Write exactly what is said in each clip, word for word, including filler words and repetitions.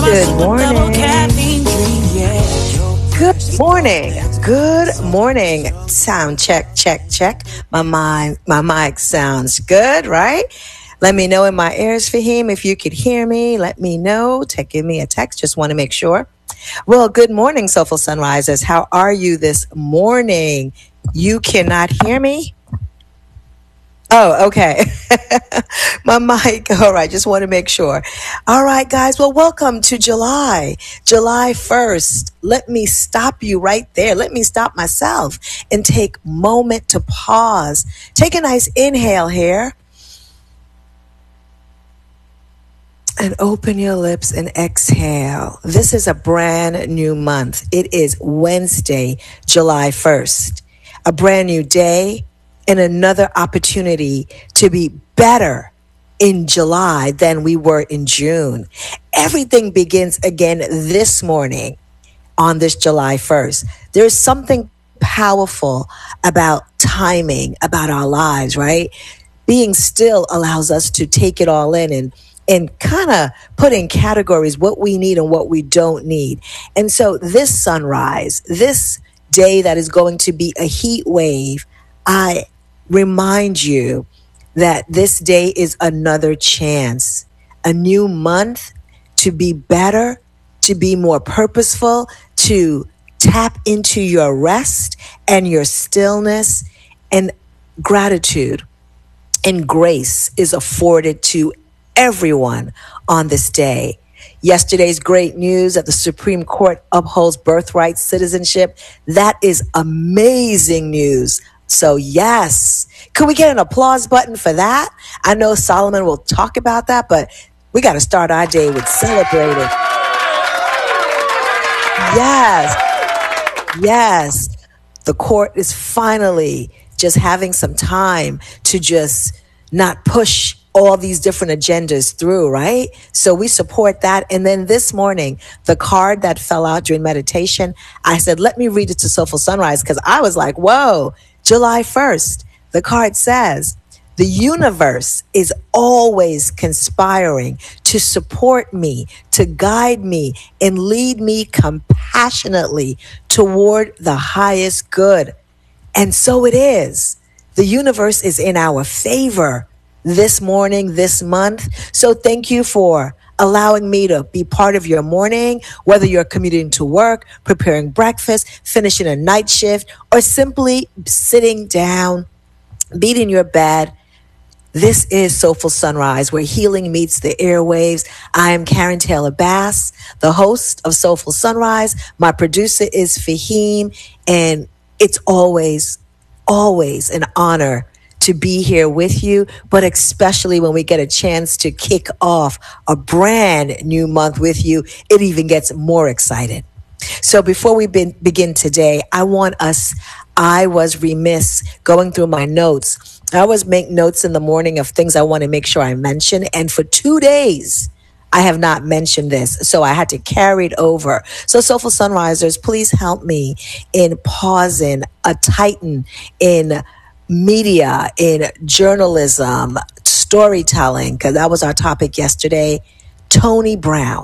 Good morning. Good morning. Good morning. Sound check, check, check. My mind, my mic sounds good, right? Let me know in my ears, Fahim, if you could hear me. Let me know. Take, give me a text. Just want to make sure. Well, good morning, Soulful Sunrisers. How are you this morning? You cannot hear me? Oh, okay. My mic. All right. Just want to make sure. All right, guys. Well, welcome to July, July first. Let me stop you right there. Let me stop myself and take a moment to pause. Take a nice inhale here and open your lips and exhale. This is a brand new month. It is Wednesday, July first, a brand new day. And another opportunity to be better in July than we were in June. Everything begins again this morning on this July first. There's something powerful about timing, about our lives, right? Being still allows us to take it all in and and kind of put in categories what we need and what we don't need. And so this sunrise, this day that is going to be a heat wave, I remind you that this day is another chance, a new month to be better, to be more purposeful, to tap into your rest and your stillness, and gratitude and grace is afforded to everyone on this day. Yesterday's great news that the Supreme Court upholds birthright citizenship. That is amazing news. So yes, could we get an applause button for that? I know Solomon will talk about that, but we got to start our day with celebrating. Yes, yes. The court is finally just having some time to just not push all these different agendas through, right? So we support that. And then this morning, the card that fell out during meditation, I said, let me read it to Soulful Sunrise, because I was like, whoa. July first, the card says, the universe is always conspiring to support me, to guide me, and lead me compassionately toward the highest good. And so it is. The universe is in our favor this morning, this month. So thank you for allowing me to be part of your morning, whether you're commuting to work, preparing breakfast, finishing a night shift, or simply sitting down, beating your bed. This is Soulful Sunrise, where healing meets the airwaves. I am Karen Taylor Bass, the host of Soulful Sunrise. My producer is Fahim, and it's always, always an honor to be here with you, but especially when we get a chance to kick off a brand new month with you, it even gets more excited. So before we be- begin today, I want us, I was remiss going through my notes. I always make notes in the morning of things I want to make sure I mention. And for two days, I have not mentioned this, so I had to carry it over. So Soulful Sunrisers, please help me in pausing a titan in media, in journalism, storytelling, because that was our topic yesterday. Tony Brown.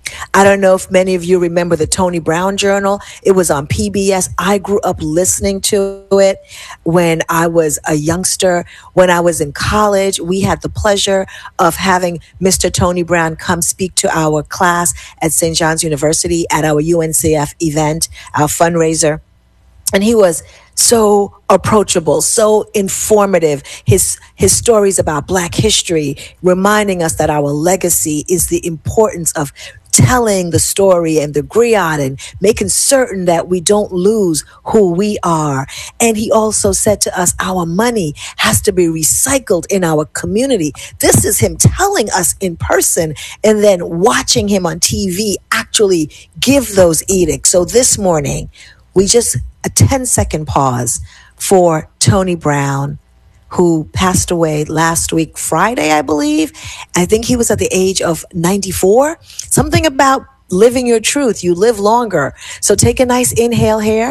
I don't know if many of you remember the Tony Brown Journal. It was on P B S. I grew up listening to it when I was a youngster. When I was in college, we had the pleasure of having Mister Tony Brown come speak to our class at Saint John's University at our U N C F event, our fundraiser. And he was so approachable, so informative. His his stories about Black history, reminding us that our legacy is the importance of telling the story and the griot and making certain that we don't lose who we are. And he also said to us, our money has to be recycled in our community. This is him telling us in person and then watching him on T V actually give those edicts. So this morning, we just a ten second pause for Tony Brown, who passed away last week, Friday, I believe. I think he was at the age of ninety-four. Something about living your truth. You live longer. So take a nice inhale here.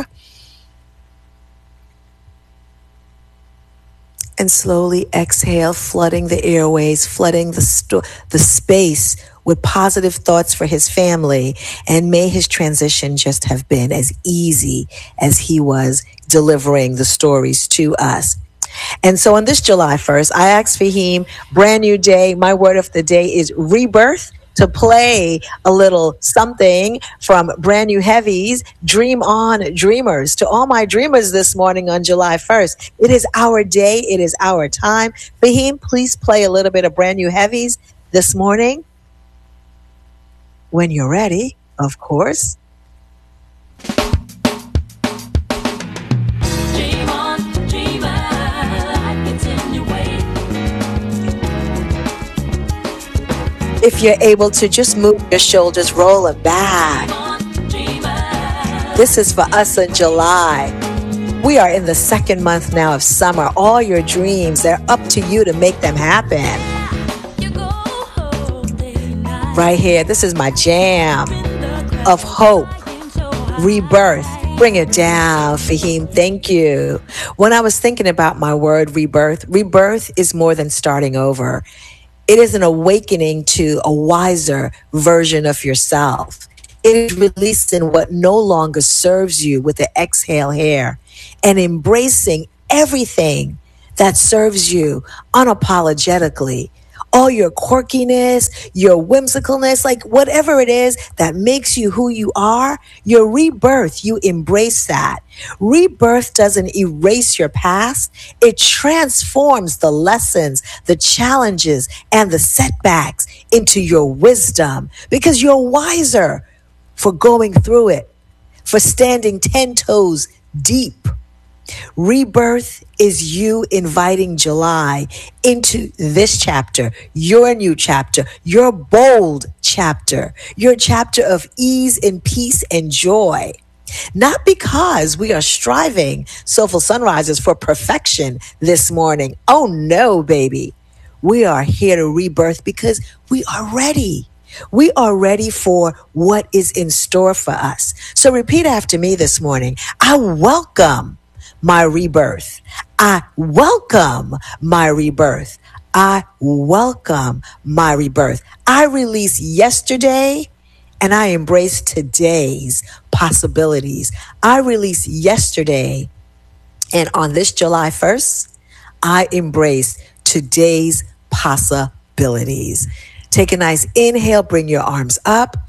And slowly exhale, flooding the airways, flooding the sto- the space with positive thoughts for his family. And may his transition just have been as easy as he was delivering the stories to us. And so on this July first, I asked Fahim, brand new day. My word of the day is rebirth, to play a little something from Brand New Heavies, Dream On Dreamers. To all my dreamers this morning on July first, it is our day. It is our time. Fahim, please play a little bit of Brand New Heavies this morning. When you're ready, of course. If you're able to, just move your shoulders, roll them back. This is for us in July. We are in the second month now of summer. All your dreams, they're up to you to make them happen. Right here, this is my jam of hope, rebirth. Bring it down, Fahim. Thank you. When I was thinking about my word rebirth, rebirth is more than starting over. It is an awakening to a wiser version of yourself. It is releasing what no longer serves you with the exhale here and embracing everything that serves you unapologetically. All your quirkiness, your whimsicalness, like whatever it is that makes you who you are, your rebirth, you embrace that. Rebirth doesn't erase your past. It transforms the lessons, the challenges, and the setbacks into your wisdom because you're wiser for going through it, for standing ten toes deep. Rebirth is you inviting July into this chapter, your new chapter, your bold chapter, your chapter of ease and peace and joy. Not because we are striving, Soulful Sunrisers, for perfection this morning. Oh no, baby. We are here to rebirth because we are ready. We are ready for what is in store for us. So repeat after me this morning. I welcome my rebirth. I welcome my rebirth. I welcome my rebirth. I release yesterday and I embrace today's possibilities. I release yesterday, and on this July first, I embrace today's possibilities. Take a nice inhale, bring your arms up.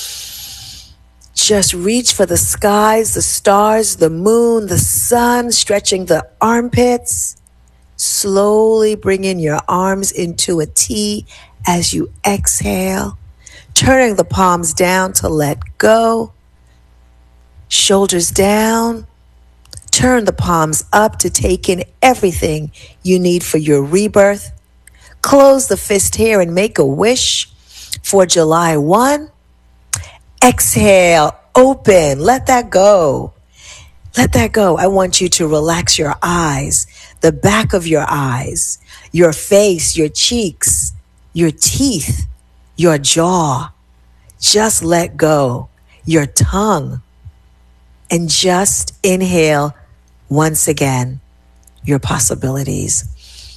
Just reach for the skies, the stars, the moon, the sun, stretching the armpits. Slowly bringing your arms into a T as you exhale. Turning the palms down to let go. Shoulders down. Turn the palms up to take in everything you need for your rebirth. Close the fist here and make a wish for July first. Exhale, open, let that go. Let that go. I want you to relax your eyes, the back of your eyes, your face, your cheeks, your teeth, your jaw. Just let go. Your tongue. And just inhale once again your possibilities.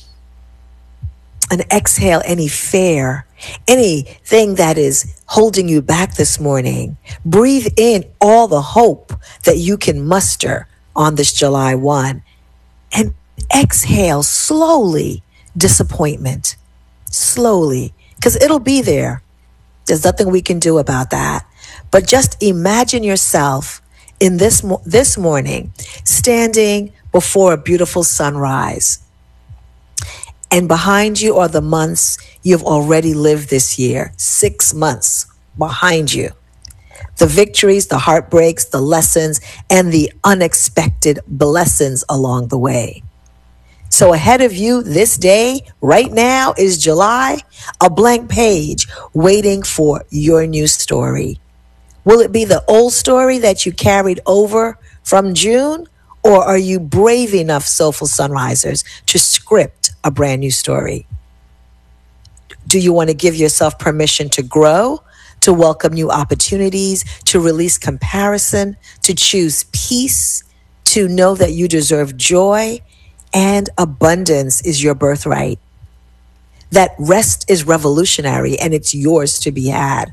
And exhale any fear, anything that is holding you back this morning. Breathe in all the hope that you can muster on this July first. And exhale slowly disappointment. Slowly, because it'll be there. There's nothing we can do about that. But just imagine yourself in this mo- this morning standing before a beautiful sunrise. And behind you are the months you've already lived this year. Six months behind you. The victories, the heartbreaks, the lessons, and the unexpected blessings along the way. So ahead of you this day, right now, is July, a blank page waiting for your new story. Will it be the old story that you carried over from June? Or are you brave enough, Soulful Sunrisers, to script a brand new story? Do you want to give yourself permission to grow, to welcome new opportunities, to release comparison, to choose peace, to know that you deserve joy and abundance is your birthright? that rest is revolutionary and it's yours to be had.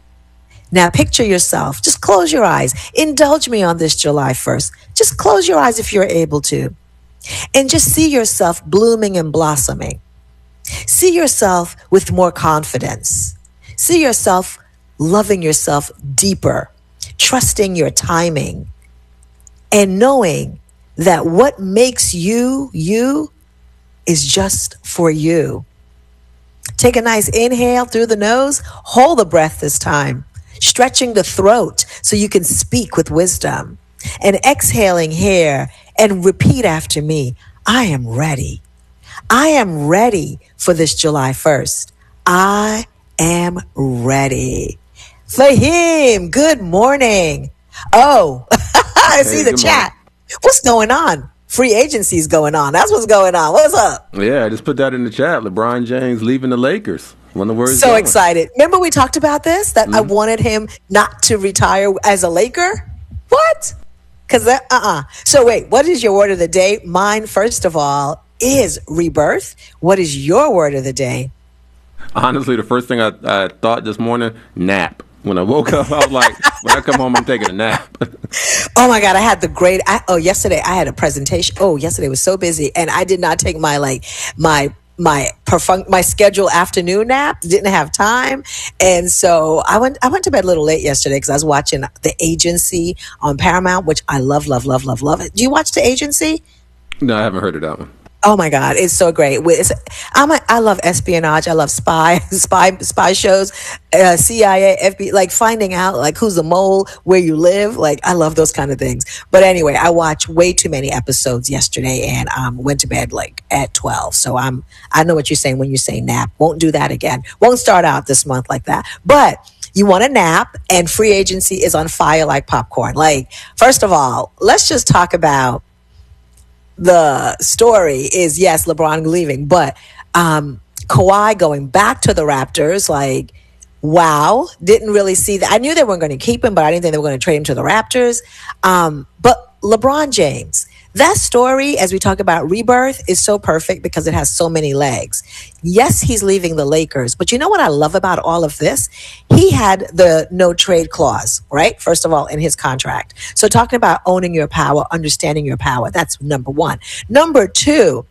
Now picture yourself, just close your eyes. Indulge me on this July first. Just close your eyes if you're able to. And just see yourself blooming and blossoming. See yourself with more confidence. See yourself loving yourself deeper, trusting your timing, and knowing that what makes you, you, is just for you. Take a nice inhale through the nose. Hold the breath this time, stretching the throat so you can speak with wisdom. And exhaling here and repeat after me. I am ready. I am ready for this July first. I am ready. Fahim, good morning. Oh, I see Hey, the good chat. morning. What's going on? Free agency's going on. That's what's going on. What's up? Yeah, I just put that in the chat. LeBron James leaving the Lakers. Wonder where he's So going. excited. Remember we talked about this, that I wanted him not to retire as a Laker? What? Because that, uh-uh. So wait, what is your word of the day? Mine, first of all, is rebirth. What is your word of the day? Honestly, the first thing I, I thought this morning, nap. When I woke up, I was like, when I come home, I'm taking a nap. Oh my God, I had the great, I, oh, yesterday I had a presentation. Oh, yesterday was so busy and I did not take my, like, my, my perfun- my scheduled afternoon nap. Didn't have time. And so I went, I went to bed a little late yesterday because I was watching The Agency on Paramount, which I love, love, love, love, love it. Do you watch The Agency? No, I haven't heard of that one. Oh my God, it's so great. It's, I'm a, I love espionage. I love spy, spy, spy shows, uh, C I A, F B I, like finding out like who's the mole, where you live. Like I love those kind of things. But anyway, I watched way too many episodes yesterday and um, went to bed like at twelve. So I'm, I know what you're saying when you say nap. Won't do that again. Won't start out this month like that. But you want a nap and free agency is on fire like popcorn. Like, first of all, let's just talk about the story is, yes, LeBron leaving, but um, Kawhi going back to the Raptors, like, wow, didn't really see that. I knew they weren't going to keep him, but I didn't think they were going to trade him to the Raptors. Um, but LeBron James, that story, as we talk about rebirth, is so perfect because it has so many legs. Yes, he's leaving the Lakers, but you know what I love about all of this? He had the no trade clause, right? First of all, in his contract. So talking about owning your power, understanding your power, that's number one. Number two,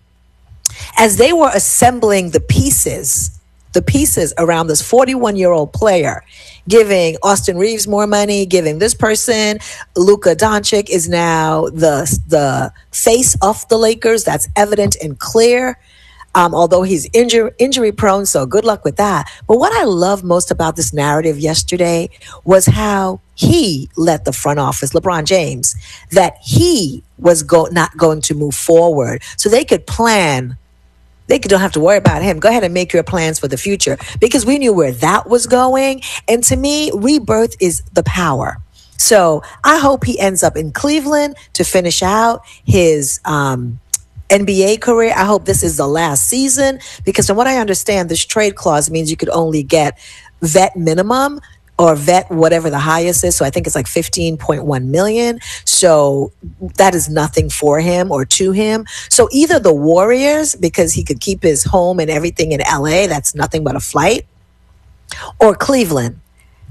as they were assembling the pieces, the pieces around this forty-one-year-old player, giving Austin Reeves more money, giving this person, Luka Doncic is now the the face of the Lakers. That's evident and clear. Um, although he's injury injury prone, so good luck with that. But what I love most about this narrative yesterday was how he let the front office, LeBron James, that he was go- not going to move forward, so they could plan. They don't have to worry about him. Go ahead and make your plans for the future, because we knew where that was going. And to me, rebirth is the power. So I hope he ends up in Cleveland to finish out his um, N B A career. I hope this is the last season, because from what I understand, this trade clause means you could only get vet minimum or vet whatever the highest is. So I think it's like fifteen point one million. So that is nothing for him or to him. So either the Warriors, because he could keep his home and everything in L A, that's nothing but a flight, or Cleveland.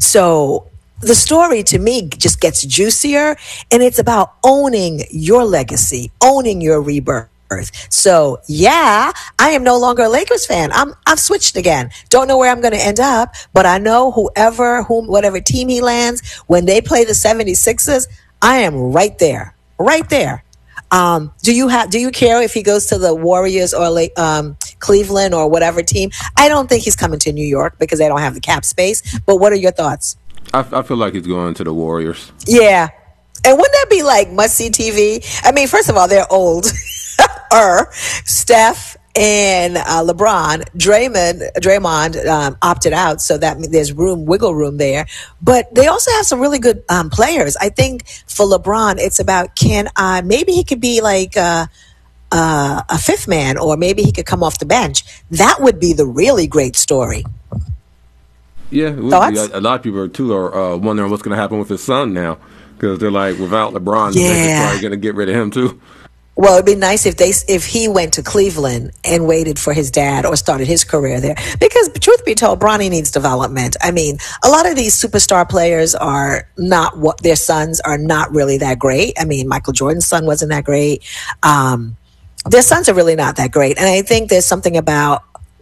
So the story to me just gets juicier, and it's about owning your legacy, owning your rebirth. So yeah, I am no longer a Lakers fan. I'm I've switched again. Don't know where I'm going to end up, but I know whoever, whom, whatever team he lands, when they play the seventy-sixers, I am right there, right there. Um, do you have? Do you care if he goes to the Warriors or like um, Cleveland or whatever team? I don't think he's coming to New York because they don't have the cap space. But what are your thoughts? I, I feel like he's going to the Warriors. Yeah. And wouldn't that be like must-see T V? I mean, first of all, they're old. er, Steph and uh, LeBron, Draymond, Draymond um, opted out, so that means there's room, wiggle room there. But they also have some really good um, players. I think for LeBron, it's about can I, maybe he could be like uh, uh, a fifth man, or maybe he could come off the bench. That would be the really great story. Yeah, it would Thoughts? be. A, a lot of people too are uh, wondering what's going to happen with his son now, because they're like, without LeBron, Yeah. they're probably going to get rid of him too. Well, it'd be nice if they if he went to Cleveland and waited for his dad or started his career there. Because truth be told, Bronny needs development. I mean, a lot of these superstar players are not what their sons are not really that great. I mean, Michael Jordan's son wasn't that great. Um, their sons are really not that great, and I think there's something about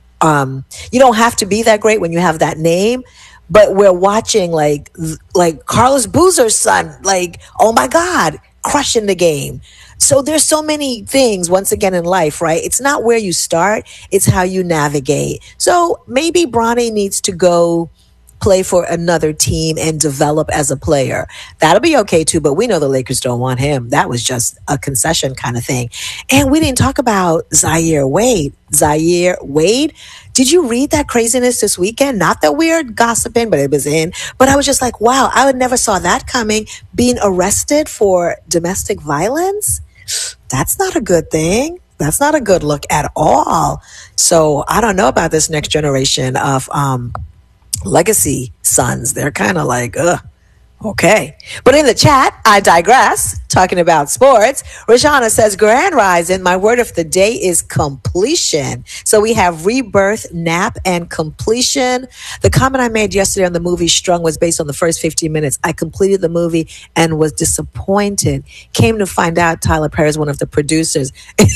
um, you don't have to be that great when you have that name. But we're watching like like Carlos Boozer's son, like, oh my God, crushing the game. So there's so many things, once again, in life, right? It's not where you start, it's how you navigate. So maybe Bronny needs to go play for another team and develop as a player. That'll be okay too, but we know the Lakers don't want him. That was just a concession kind of thing. And we didn't talk about Zaire Wade. Zaire Wade. Did you read that craziness this weekend? Not that we're gossiping, but it was in. But I was just like, wow, I would never saw that coming. Being arrested for domestic violence? That's not a good thing. That's not a good look at all. So I don't know about this next generation of um, legacy sons. They're kind of like, ugh. Okay. But in the chat, I digress, talking about sports. Rashana says, Grand Rising, my word of the day is completion. So we have rebirth, nap, and completion. The comment I made yesterday on the movie Strung was based on the first fifteen minutes. I completed the movie and was disappointed. Came to find out Tyler Perry is one of the producers.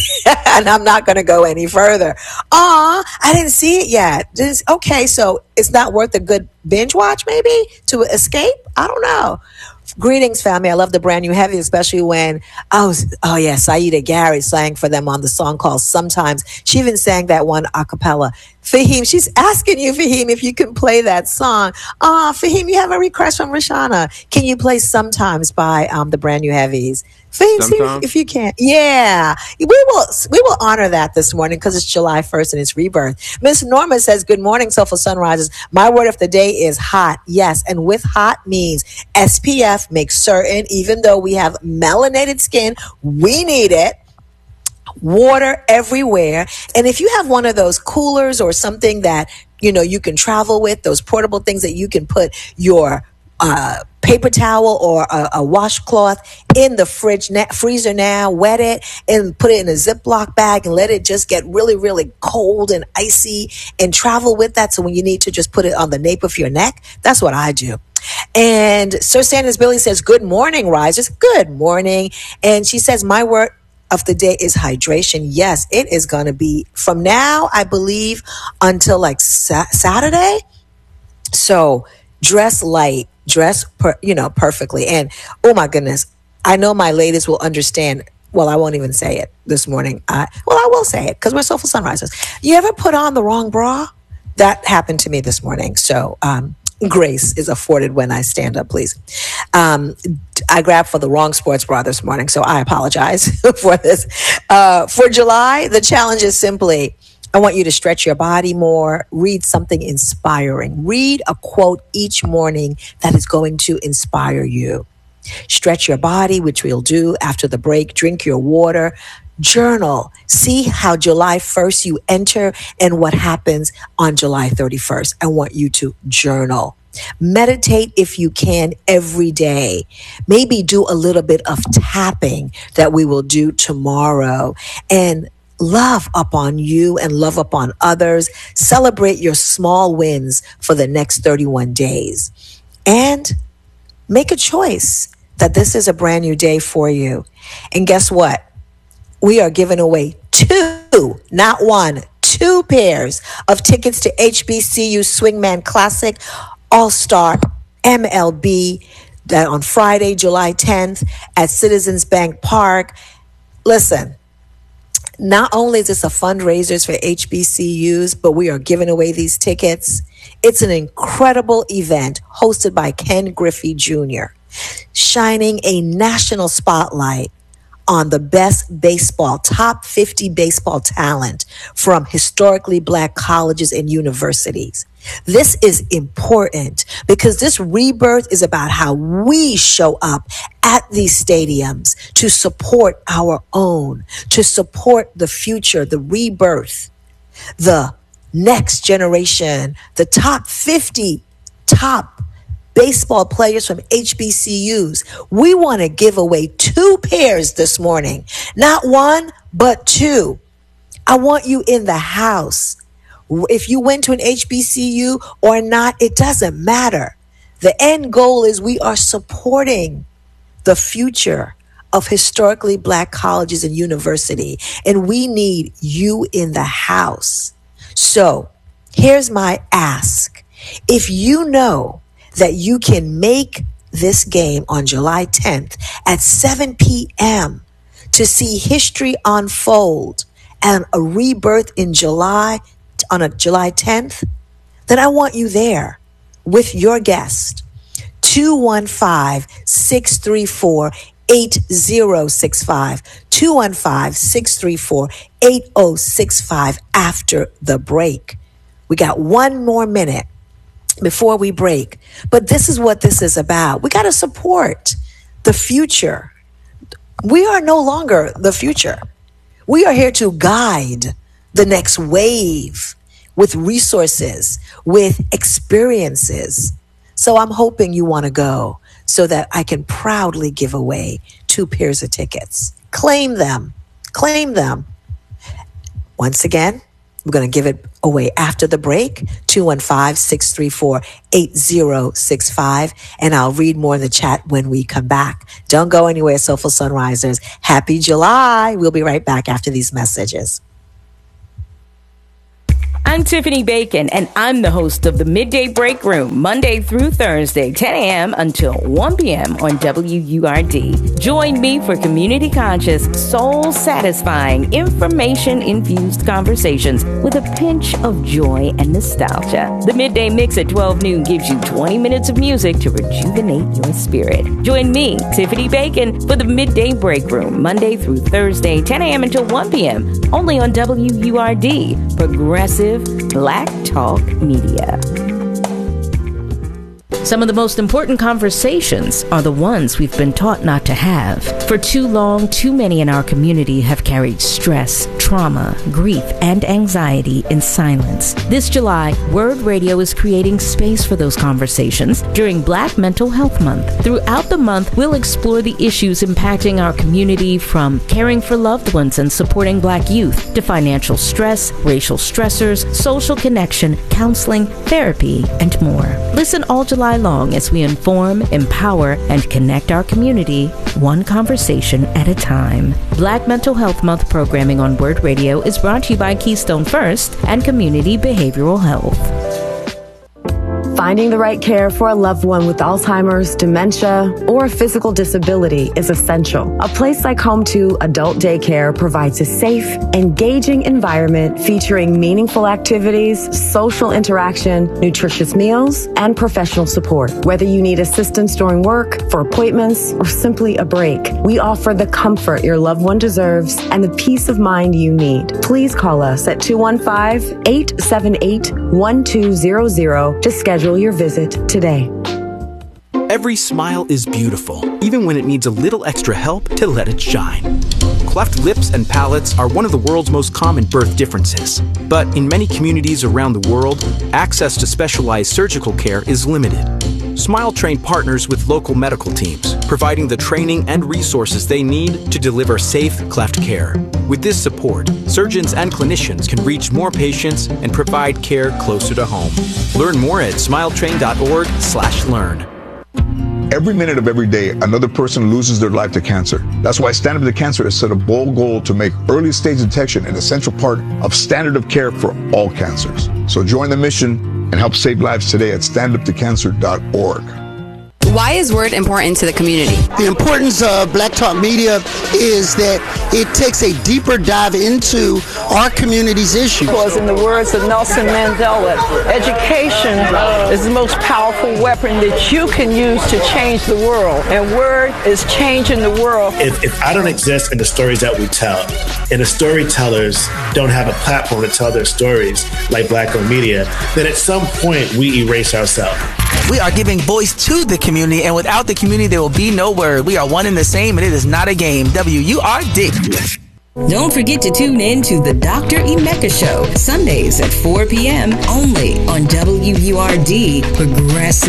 And I'm not going to go any further. Aw, I didn't see it yet. This, okay, so it's not worth a good binge watch maybe to escape? I don't know. Greetings, family. I love the brand new heavy, especially when, oh, oh yeah, Saida Gary sang for them on the song called Sometimes. She even sang that one a cappella. Fahim, she's asking you, Fahim, if you can play that song. Ah, Fahim, you have a request from Rashana. Can you play Sometimes by um, the brand new heavies? Fahim, see if, if you can. Yeah, we will we will honor that this morning because it's July first and it's rebirth. Miss Norma says, good morning, Soulful Sunrises. My word of the day is hot. Yes, and with hot means S P F makes certain, even though we have melanated skin, we need it. Water everywhere. And if you have one of those coolers or something that, you know, you can travel with, those portable things that you can put your uh, paper towel or a, a washcloth in the fridge na- freezer now, wet it and put it in a Ziploc bag and let it just get really, really cold and icy and travel with that. So when you need to just put it on the nape of your neck, that's what I do. And Sir Sanders Billy says, good morning, risers. Good morning. And she says, my word of the day is hydration. Yes, it is going to be from now, I believe, until like sa- Saturday. So dress light, dress, per, you know, perfectly. And oh my goodness, I know my ladies will understand. Well, I won't even say it this morning. I, well, I will say it because we're Soulful Sunrises. You ever put on the wrong bra? That happened to me this morning. So, um, grace is afforded when I stand up, please. Um, I grabbed for the wrong sports bra this morning, so I apologize for this. Uh, for July, the challenge is simply, I want you to stretch your body more, read something inspiring. Read a quote each morning that is going to inspire you. Stretch your body, which we'll do after the break. Drink your water. Journal. See how July first you enter and what happens on July thirty-first. I want you to journal. Meditate if you can every day. Maybe do a little bit of tapping that we will do tomorrow. And love upon you and love upon others. Celebrate your small wins for the next thirty-one days. And make a choice that this is a brand new day for you. And guess what? We are giving away two, not one, two pairs of tickets to H B C U Swingman Classic All-Star M L B that on Friday, July tenth at Citizens Bank Park. Listen, not only is this a fundraiser for H B C Us, but we are giving away these tickets. It's an incredible event hosted by Ken Griffey Junior, shining a national spotlight on the best baseball, top fifty baseball talent from historically black colleges and universities. This is important because this rebirth is about how we show up at these stadiums to support our own, to support the future, the rebirth, the next generation, the top fifty top baseball players from H B C Us. We want to give away two pairs this morning. Not one, but two. I want you in the house. If you went to an H B C U or not, it doesn't matter. The end goal is we are supporting the future of historically black colleges and university, and we need you in the house. So here's my ask. If you know that you can make this game on July tenth at seven p.m. to see history unfold and a rebirth in July, on a July tenth, then I want you there with your guest. two one five, six three four, eight zero six five. two one five, six three four, eight zero six five after the break. We got one more minute before we break. But this is what this is about. We got to support the future. We are no longer the future. We are here to guide the next wave with resources, with experiences. So I'm hoping you want to go so that I can proudly give away two pairs of tickets. Claim them. Claim them. Once again, we're going to give it away after the break, two one five, six three four, eight zero six five. And I'll read more in the chat when we come back. Don't go anywhere, Soulful Sunrisers. Happy July. We'll be right back after these messages. I'm Tiffany Bacon, and I'm the host of the Midday Break Room, Monday through Thursday, ten a.m. until one p.m. on W U R D. Join me for community-conscious, soul-satisfying, information-infused conversations with a pinch of joy and nostalgia. The Midday Mix at twelve noon gives you twenty minutes of music to rejuvenate your spirit. Join me, Tiffany Bacon, for the Midday Break Room, Monday through Thursday, ten a.m. until one p.m., only on W U R D, Progressive Black Talk Media. Some of the most important conversations are the ones we've been taught not to have. For too long, too many in our community have carried stress, trauma, grief, and anxiety in silence. This July, Word Radio is creating space for those conversations during Black Mental Health Month. Throughout the month, we'll explore the issues impacting our community, from caring for loved ones and supporting Black youth to financial stress, racial stressors, social connection, counseling, therapy, and more. Listen all July long as we inform, empower, and connect our community one conversation at a time. Black Mental Health Month programming on Word Radio is brought to you by Keystone First and Community Behavioral Health. Finding the right care for a loved one with Alzheimer's, dementia, or a physical disability is essential. A place like Home two Adult Daycare provides a safe, engaging environment featuring meaningful activities, social interaction, nutritious meals, and professional support. Whether you need assistance during work, for appointments, or simply a break, we offer the comfort your loved one deserves and the peace of mind you need. Please call us at two one five, eight seven eight, one two zero zero to schedule your visit today. Every smile is beautiful, even when it needs a little extra help to let it shine. Cleft lips and palates are one of the world's most common birth differences. But in many communities around the world, access to specialized surgical care is limited. Smile Train partners with local medical teams, providing the training and resources they need to deliver safe cleft care. With this support, surgeons and clinicians can reach more patients and provide care closer to home. Learn more at smiletrain.org slash learn. Every minute of every day, another person loses their life to cancer. That's why Stand Up to Cancer has set a bold goal to make early stage detection an essential part of standard of care for all cancers. So join the mission and help save lives today at stand up to cancer dot org. Why is Word important to the community? The importance of Black Talk Media is that it takes a deeper dive into our community's issues. Because in the words of Nelson Mandela, education is the most powerful weapon that you can use to change the world. And Word is changing the world. If, if I don't exist in the stories that we tell, and the storytellers don't have a platform to tell their stories like Black-owned media, then at some point we erase ourselves. We are giving voice to the community, and without the community, there will be no Word. We are one and the same, and it is not a game. W U R D. Don't forget to tune in to the Doctor Emeka Show, Sundays at four p.m. only on W U R D, Progressive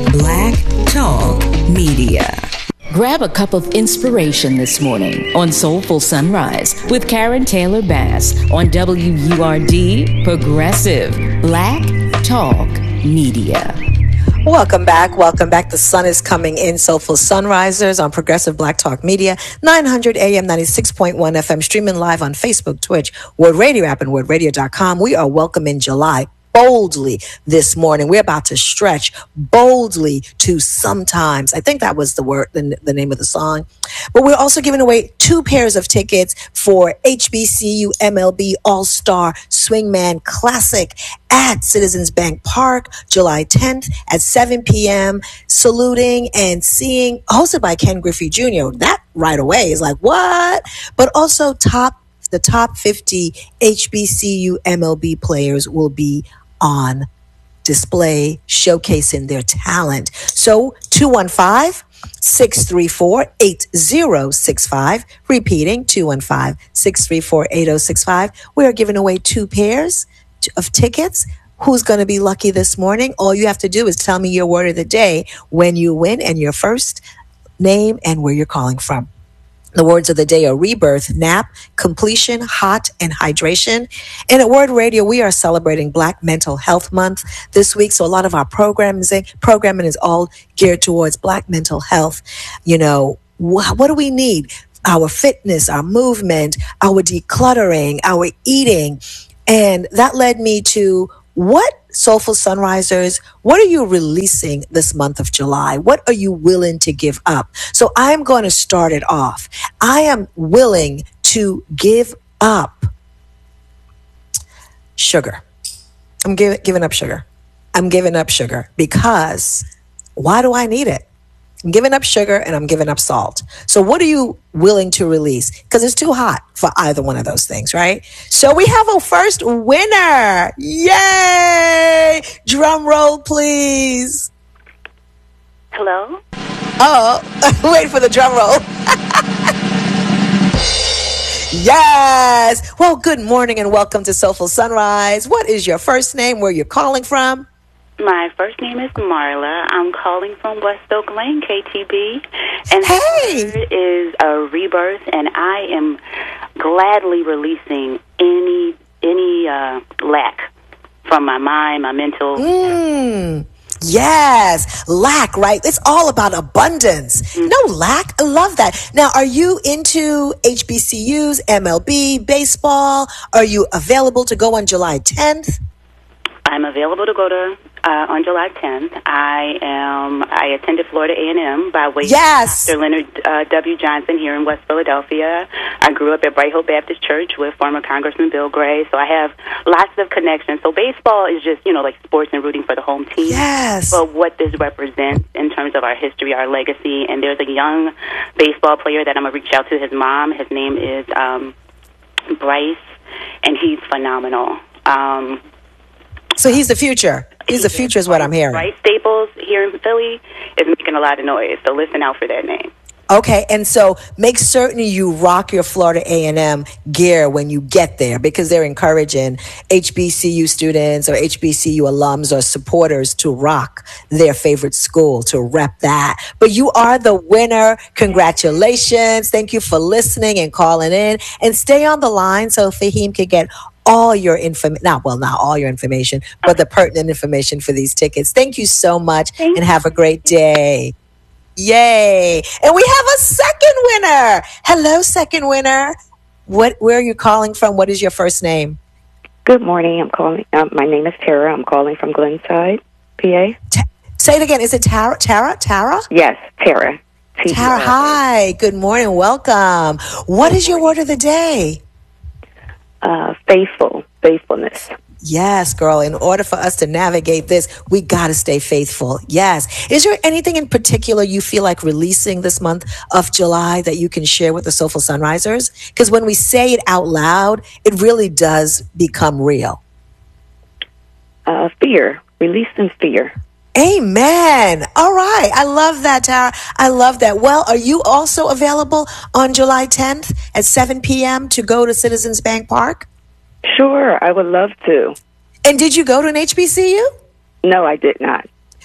Black Talk Media. Grab a cup of inspiration this morning on Soulful Sunrise with Karen Taylor Bass on W U R D Progressive Black Talk Media. Welcome back. Welcome back. The sun is coming in. Soulful Sunrisers on Progressive Black Talk Media, nine hundred A M, ninety-six point one F M, streaming live on Facebook, Twitch, Word Radio app, and word radio dot com. We are welcoming July boldly this morning. We're about to stretch boldly to sometimes. I think that was the word, the, the name of the song. But we're also giving away two pairs of tickets for H B C U M L B All-Star Swingman Classic at Citizens Bank Park, July tenth at seven p.m. Saluting and seeing, hosted by Ken Griffey Junior That right away is like, what? But also top, the top fifty H B C U M L B players will be on display, showcasing their talent. So two one five, six three four, eight zero six five. Repeating, two one five, six three four, eight zero six five. We are giving away two pairs of tickets. Who's going to be lucky this morning? All you have to do is tell me your word of the day when you win and your first name and where you're calling from. The words of the day are rebirth, nap, completion, hot, and hydration. And at Word Radio, we are celebrating Black Mental Health Month this week. So a lot of our programming, programming is all geared towards Black mental health. You know, wh- what do we need? Our fitness, our movement, our decluttering, our eating. And that led me to what, Soulful Sunrisers, what are you releasing this month of July? What are you willing to give up? So I'm going to start it off. I am willing to give up sugar. I'm give, giving up sugar. I'm giving up sugar because why do I need it? I'm giving up sugar and I'm giving up salt. So what are you willing to release? Because it's too hot for either one of those things, right? So we have a first winner. Yay! Drum roll, please. Hello? Oh, wait for the drum roll. Yes. Well, good morning and welcome to Soulful Sunrise. What is your first name? Where you're calling from? My first name is Marla. I'm calling from West Oak Lane, K T B. And hey! This is a rebirth, and I am gladly releasing any any uh, lack from my mind, my mental. Mm. Yes, lack, right? It's all about abundance. Mm-hmm. No lack. I love that. Now, are you into H B C Us, M L B, baseball? Are you available to go on July tenth? I'm available to go to uh, on July tenth. I am. I attended Florida A and M by way yes. of Doctor Leonard uh, W. Johnson here in West Philadelphia. I grew up at Bright Hill Baptist Church with former Congressman Bill Gray, so I have lots of connections. So baseball is just, you know, like sports and rooting for the home team. Yes. But what this represents in terms of our history, our legacy, and there's a young baseball player that I'm going to reach out to, his mom. His name is um, Bryce, and he's phenomenal. Um So he's the future. He's the future is what I'm hearing. Bryce Staples here in Philly is making a lot of noise, so listen out for that name. Okay, and so make certain you rock your Florida A and M gear when you get there because they're encouraging H B C U students or H B C U alums or supporters to rock their favorite school, to rep that. But you are the winner. Congratulations. Thank you for listening and calling in. And stay on the line so Fahim can get all your information, not well, not all your information, but the pertinent information for these tickets. Thank you so much Thank and have a great day. Yay. And we have a second winner. Hello, second winner. What, where are you calling from? What is your first name? Good morning. I'm calling, um, my name is Tara. I'm calling from Glenside, P A. Ta- say it again. Is it Tara? Tara? Tara? Yes, Tara. T- Tara, hi. Good morning. Welcome. What is your word of the day? Uh, faithful, faithfulness. Yes, girl. In order for us to navigate this, we got to stay faithful. Yes. Is there anything in particular you feel like releasing this month of July that you can share with the Soulful Sunrisers? Because when we say it out loud, it really does become real. Uh, fear. Release some fear. Amen. All right. I love that, Tara. I love that. Well, are you also available on July tenth at seven p.m. to go to Citizens Bank Park? Sure. I would love to. And did you go to an H B C U? No, I did not.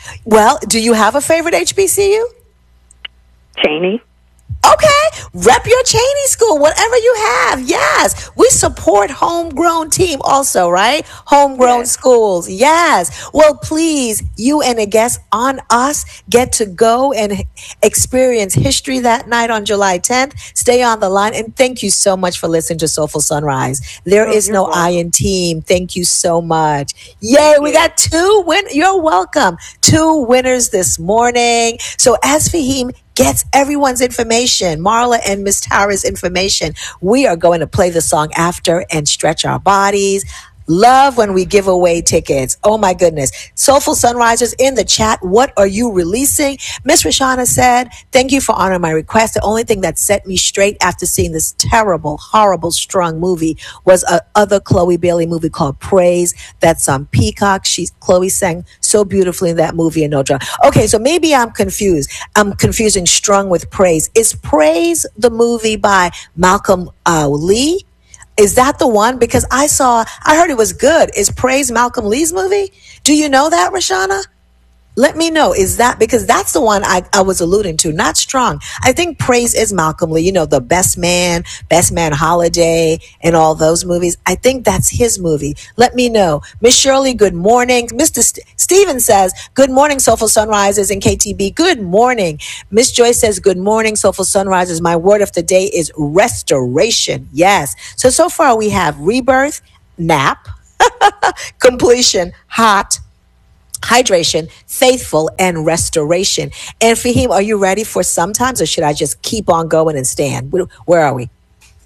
Well, do you have a favorite H B C U? Cheney. Okay, rep your Cheney school, whatever you have. Yes, we support homegrown team also, right? Homegrown yes. schools. Yes. Well, please, you and a guest on us get to go and experience history that night on July tenth. Stay on the line, and thank you so much for listening to Soulful Sunrise. There oh, is no welcome. I in team. Thank you so much. Yay, thank we you. got two win. You're welcome. Two winners this morning. So as Fahim gets everyone's information, Marla and Miss Tara's information, we are going to play the song after and stretch our bodies. Love when we give away tickets. Oh my goodness. Soulful Sunrisers in the chat. What are you releasing? Miss Rashana said, thank you for honoring my request. The only thing that set me straight after seeing this terrible, horrible, strong movie was a other Chloe Bailey movie called Praise. That's on Peacock. She, Chloe sang so beautifully in that movie and no drama. Okay, so maybe I'm confused. I'm confusing Strung with Praise. Is Praise the movie by Malcolm uh, Lee? Is that the one? Because I saw, I heard it was good. Is Praise Malcolm Lee's movie? Do you know that, Rashana? Let me know. Is that, because that's the one I, I was alluding to, not Strong. I think Praise is Malcolm Lee, you know, the Best Man, Best Man Holiday, and all those movies. I think that's his movie. Let me know. Miss Shirley, good morning. Mister St- Steven says, good morning, Soulful Sunrises and K T B. Good morning. Miss Joyce says, good morning, Soulful Sunrises. My word of the day is restoration. Yes. So, so far we have rebirth, nap, completion, hot, hydration, faithful, and restoration. And Fahim, are you ready for sometimes, or should I just keep on going and stand? Where are we?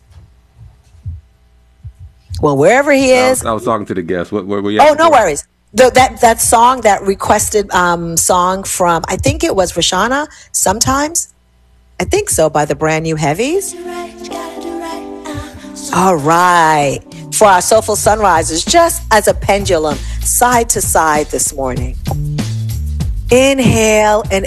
Well, wherever he is. I was, I was talking to the guest. What, where were you? Oh, no worries. The, that that song, that requested um, song from, I think it was Rashana, Sometimes. I think so, by the Brand New Heavies. All right. For our Soulful Sunrises, just as a pendulum, side to side this morning. Inhale and